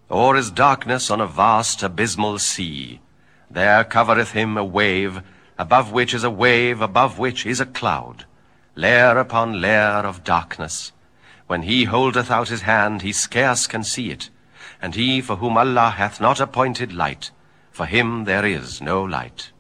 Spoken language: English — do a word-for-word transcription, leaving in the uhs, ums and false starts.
or as darkness on a vast abysmal sea. There covereth him a wave, above which is a wave, above which is a cloud, layer upon layer of darkness. When he holdeth out his hand, he scarce can see it, and he for whom Allah hath not appointed light, for him there is no light.